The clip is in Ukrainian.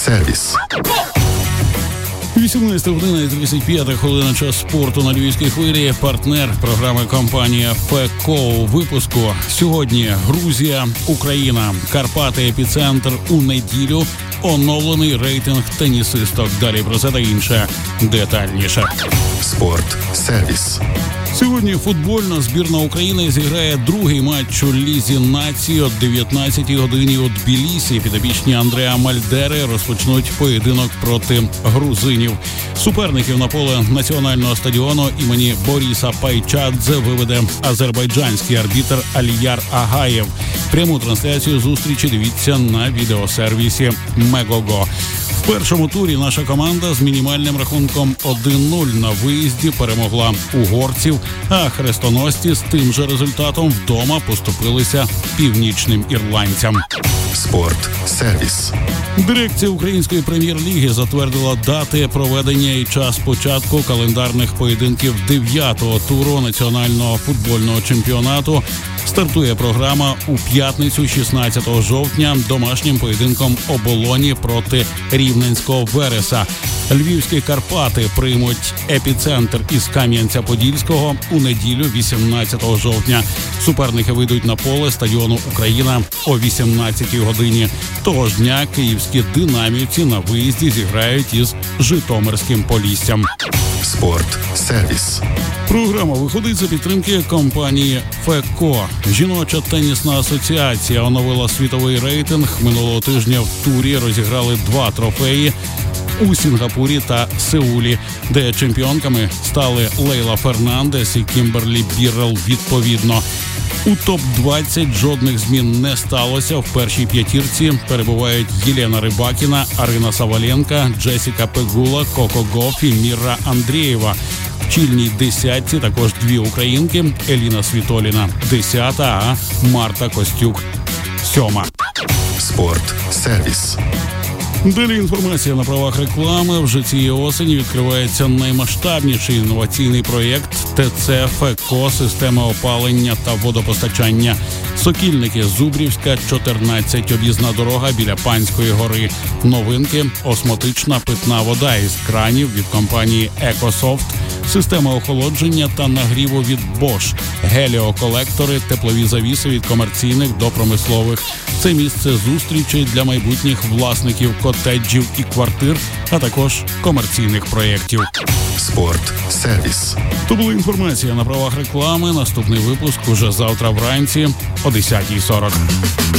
сервіс. 18 година і 35 хвилина, час спорту на Львівській хвилі. Партнер програми компанія ФЕКО. У випуску сьогодні Грузія, Україна, Карпати, епіцентр у неділю. Оновлений рейтинг тенісисток. Далі про це та інше детальніше. Спорт сервіс. Сьогодні футбольна збірна України зіграє другий матч у Лізі націй о 19-й годині у Тбілісі. Підопічні Андреа Мальдери розпочнуть поєдинок проти грузинів. Суперників на поле національного стадіону імені Боріса Пайчадзе виведе азербайджанський арбітр Аліяр Агаєв. Пряму трансляцію зустрічі дивіться на відеосервісі Мегого. В першому турі наша команда з мінімальним рахунком 1-0 на виїзді перемогла угорців, а хрестоносці з тим же результатом вдома поступилися північним ірландцям. Спорт сервіс. Дирекція Української прем'єр-ліги затвердила дати проведення і час початку календарних поєдинків 9-го туру національного футбольного чемпіонату. Стартує програма у п'ятницю 16 жовтня домашнім поєдинком «Оболоні» проти Рівненського «Вереса». Львівські Карпати приймуть епіцентр із Кам'янця-Подільського у неділю 18 жовтня. Суперники вийдуть на поле стадіону «Україна» о 18-й годині. Того ж дня київські «Динамівці» на виїзді зіграють із Житомирським Поліссям. Спорт сервіс. Програма виходить за підтримки компанії ФЕКО. Жіноча тенісна асоціація оновила світовий рейтинг. Минулого тижня в турі розіграли 2 трофеї у Сінгапурі та Сеулі, де чемпіонками стали Лейла Фернандес і Кімберлі Біррелл відповідно. У топ-20 жодних змін не сталося. В першій п'ятірці перебувають Єлена Рибакіна, Арина Саваленка, Джесіка Пегула, Коко Гофф і Міра Андрієва. В чільній десятці також 2 українки – Еліна Світоліна – 10-та, а Марта Костюк – 7-ма. Спорт сервіс. Далі інформація на правах реклами. Вже цієї осені відкривається наймасштабніший інноваційний проєкт ТЦ ФЕКО «Система опалення та водопостачання». Сокільники, Зубрівська, 14, об'їзна дорога біля Панської гори. Новинки – осмотична питна вода із кранів від компанії «Екософт», система охолодження та нагріву від Bosch, геліоколектори, теплові завіси від комерційних до промислових. Це місце зустрічей для майбутніх власників котеджів і квартир, а також комерційних проєктів. Спорт сервіс. То була інформація на правах реклами. Наступний випуск уже завтра вранці о 10:40.